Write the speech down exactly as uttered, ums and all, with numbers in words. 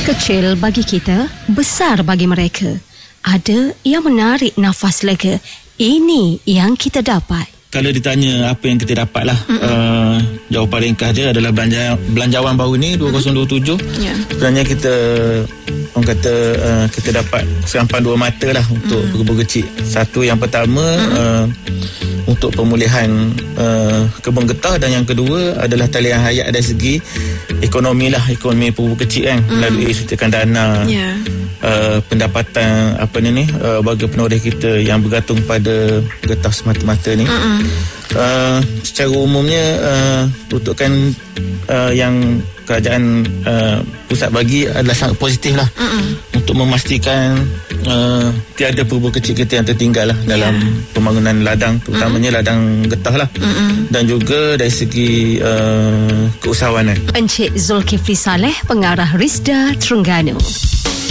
Kecil bagi kita, besar bagi mereka. Ada yang menarik nafas lega. Ini yang kita dapat. Kalau ditanya apa yang kita dapat lah, uh, jawapan ringkas dia adalah belanja, belanjawan baru ni dua ribu dua puluh tujuh. Yeah. Sebenarnya kita orang kata uh, kita dapat serampan dua mata lah untuk mm. kebun kecil. Satu, yang pertama mm. uh, untuk pemulihan uh, kebun getah, dan yang kedua adalah talian hayat dari segi ekonomi lah, ekonomi kebun kecil kan, mm. melalui suntikan dana. Yeah. Uh, pendapatan apa ni ni uh, warga penoreh kita yang bergantung pada getah semata-mata ni. Uh, secara umumnya uh, peruntukan uh, yang kerajaan uh, pusat bagi adalah sangat positif lah. Mm-mm. Untuk memastikan uh, tiada kebun kecil kita yang tertinggal lah dalam yeah. pembangunan ladang, terutamanya Mm-mm. ladang getah lah. Mm-mm. Dan juga dari segi uh, keusahawanan. Encik Zulkifli Saleh, Pengarah Risda Terengganu.